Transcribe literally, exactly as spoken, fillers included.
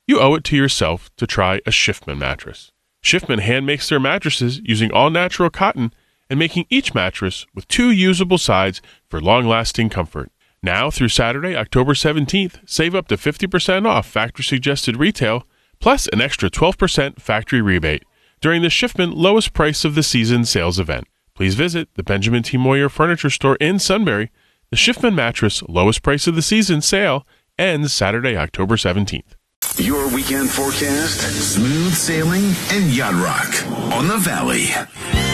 you owe it to yourself to try a Schiffman mattress. Schiffman hand makes their mattresses using all-natural cotton and making each mattress with two usable sides for long-lasting comfort. Now through Saturday, October seventeenth, save up to fifty percent off factory-suggested retail, plus an extra twelve percent factory rebate during the Schiffman Lowest Price of the Season sales event. Please visit the Benjamin T. Moyer Furniture Store in Sunbury. The Schiffman Mattress Lowest Price of the Season sale ends Saturday, October seventeenth. Your weekend forecast, smooth sailing and yacht rock on the Valley.